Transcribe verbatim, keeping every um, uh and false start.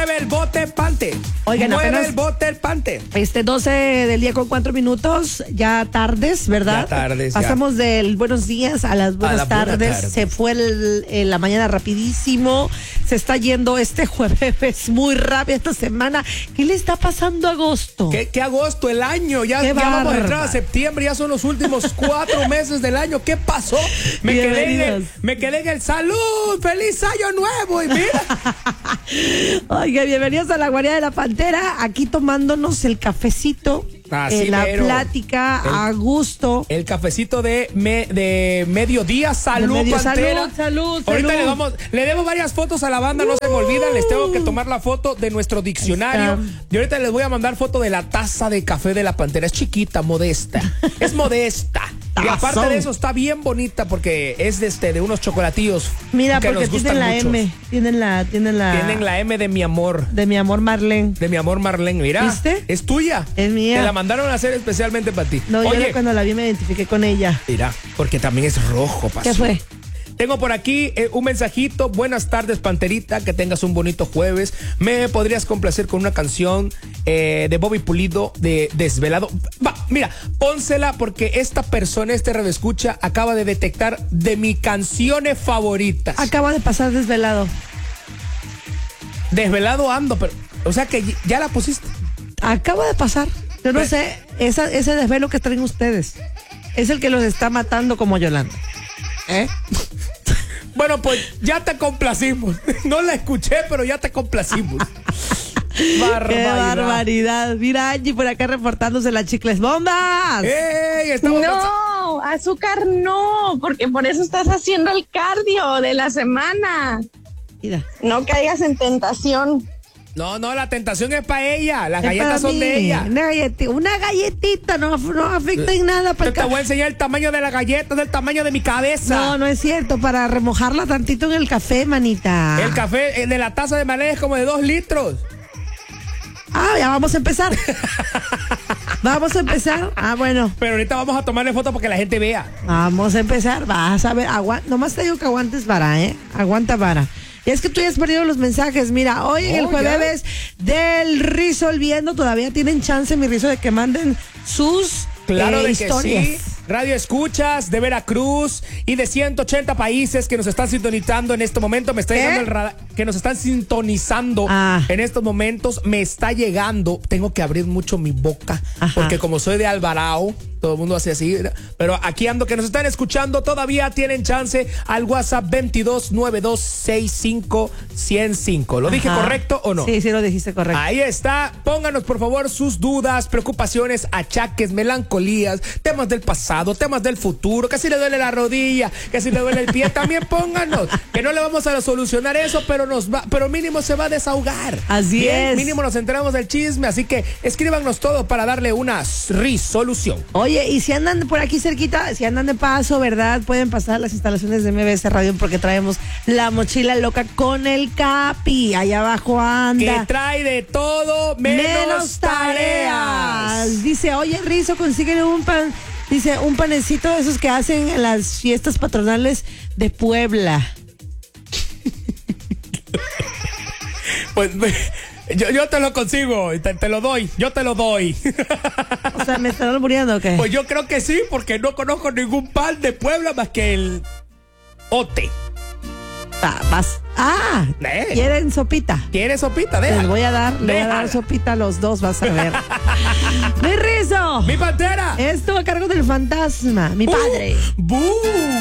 mueve el bote, pante. Oigan, mueve apenas el bote, el pante. Este doce del día con cuatro minutos, ya tardes, ¿verdad? Ya tardes, Pasamos ya. del buenos días a las buenas A la buena tardes. tarde. Se fue el, el- la mañana rapidísimo. Se está yendo este jueves muy rápido esta semana. ¿Qué le está pasando a agosto? ¿Qué, qué agosto, el año? Ya, Qué ya vamos a entrar bárbaro. a septiembre, ya son los últimos cuatro meses del año. ¿Qué pasó? Me quedé, en el, Bienvenidos. me quedé en el salud, feliz año nuevo. Y mira, Oiga, bienvenidos a la guarida de la Pantera. Aquí tomándonos el cafecito, Así eh, la mero. plática El- a gusto. el cafecito de, me- de mediodía, salud, De medio- Pantera. salud, salud, Ahorita salud. le damos, le debo varias fotos a la banda, no se me olvidan, les tengo que tomar la foto de nuestro diccionario. Ahí está. Y ahorita les voy a mandar foto de la taza de café de la Pantera. Es chiquita, modesta. Es modesta. Y aparte Tazón. de eso está bien bonita porque es de este de unos chocolatillos Mira, que porque nos gustan tienen la mucho. M. Tienen la, tienen la. Tienen la M de mi amor. De mi amor Marlene. De mi amor Marlene, mira. ¿Viste? Es tuya. Es mía. Te la mandaron a hacer especialmente para ti. No, yo Oye, cuando la vi me identifiqué con ella. mira, porque también es rojo, pasó. ¿Qué fue? Tengo por aquí eh, un mensajito. Buenas tardes, Panterita. Que tengas un bonito jueves. ¿Me podrías complacer con una canción eh, de Bobby Pulido de Desvelado? Va, mira, pónsela porque esta persona, este redescucha, acaba de detectar de mis canciones favoritas. Acaba de pasar desvelado. Desvelado ando, pero. O sea que ya- ya la pusiste. Acaba de pasar. Yo no Pe- sé, esa, ese desvelo que traen ustedes es el que los está matando como Yolanda. ¿Eh? Bueno, pues ya te complacimos. No la escuché, pero ya te complacimos. ¡Qué Barbaridad. barbaridad! Mira, Angie por acá reportándose las chicles bombas. ¡Ey! Estamos cansa- No, azúcar no, porque por eso estás haciendo el cardio de la semana. Mira. No caigas en tentación. No, no, la tentación es para ella. Las Es galletas para son mí. de ella. Una galletita, una galletita no, no afecta en nada para Yo te voy a enseñar el tamaño de la galleta, del tamaño de mi cabeza. No, no es cierto, para remojarla tantito en el café, manita. El café eh, de la taza de Malé es como de dos litros. Ah, ya vamos a empezar. Vamos a empezar. Ah, bueno. Pero ahorita vamos a tomarle foto para que la gente vea. Vamos a empezar. Vas a ver. Agua... Nomás te digo que aguantes vara, ¿eh? Aguanta vara. Y es que tú ya has perdido los mensajes. Mira, hoy en el Oh, jueves del Resolviendo todavía tienen chance, mi Rizo, de que manden sus Claro eh, de historias. que sí. Radio Escuchas de Veracruz y de ciento ochenta países que nos están sintonizando en este momento. Me está ¿Qué? llegando el radar. Que nos están sintonizando Ah. en estos momentos. Me está llegando. Tengo que abrir mucho mi boca. Ajá. Porque como soy de Alvarado, todo el mundo hace así. Pero aquí ando que nos están escuchando. Todavía tienen chance al WhatsApp veintidós noventa y dos sesenta y cinco ciento cinco. ¿Lo dije Ajá. correcto o no? Sí, sí lo dijiste correcto. Ahí está, pónganos por favor sus dudas, preocupaciones, achaques, melancolías, temas del pasado, temas del futuro, que si le duele la rodilla, que si le duele el pie, también pónganos, que no le vamos a solucionar eso, pero nos va, pero mínimo se va a desahogar. Así Bien, es. mínimo nos enteramos del chisme, así que escríbanos todo para darle una resolución. Oye, y si andan por aquí cerquita, si andan de paso, ¿verdad? Pueden pasar a las instalaciones de M B S Radio porque traemos la mochila loca con el Capi. Allá abajo Que anda. trae de todo menos, Menos tareas. tareas. Dice, oye, Rizo, consíguele un pan. Dice, un panecito de esos que hacen en las fiestas patronales de Puebla. Pues yo, yo te lo consigo, te, te lo doy, yo te lo doy. O sea, ¿me están albureando o qué? Pues yo creo que sí, porque no conozco ningún pan de Puebla más que el ote. Ah, vas. Ah, Eh. ¿quieren sopita? ¿Quieres sopita? Les Déjala. voy a dar, le voy a dar Déjala. sopita a los dos, vas a ver. ¡Mi Rizo! ¡Mi pantera! Esto a cargo del fantasma, mi padre. ¡Bú!